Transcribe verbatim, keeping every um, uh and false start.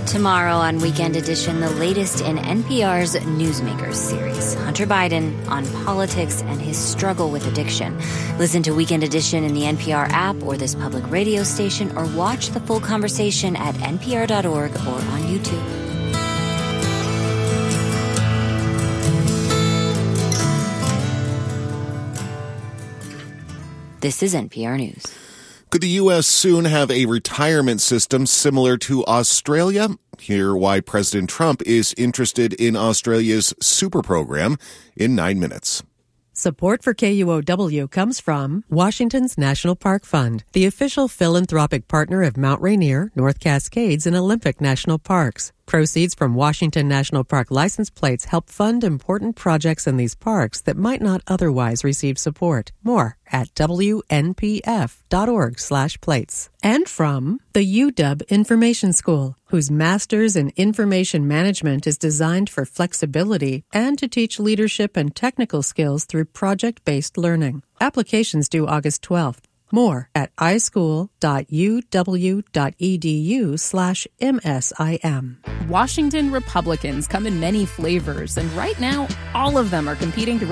Tomorrow on Weekend Edition, the latest in N P R's Newsmakers series, Hunter Biden on politics and his struggle with addiction. Listen to Weekend Edition in the N P R app or this public radio station, or watch the full conversation at N P R dot org or on YouTube. This is N P R News. Could the U S soon have a retirement system similar to Australia? Hear why President Trump is interested in Australia's super program in nine minutes. Support for K U O W comes from Washington's National Park Fund, the official philanthropic partner of Mount Rainier, North Cascades, and Olympic National Parks. Proceeds from Washington National Park license plates help fund important projects in these parks that might not otherwise receive support. More at W N P F dot org slash plates. And from the U W Information School, whose Master's in Information Management is designed for flexibility and to teach leadership and technical skills through project-based learning. Applications due August twelfth. More at ischool dot u w dot e d u slash M S I M. Washington Republicans come in many flavors, and right now, all of them are competing to